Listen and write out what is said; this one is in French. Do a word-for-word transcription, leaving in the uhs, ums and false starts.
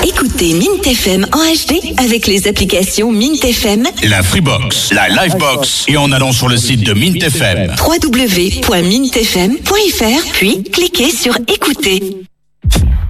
Écoutez Mint F M en H D avec les applications Mint F M, la Freebox, la Livebox et en allant sur le site de Mint F M. w w w point mint f m point f r, puis cliquez sur écouter.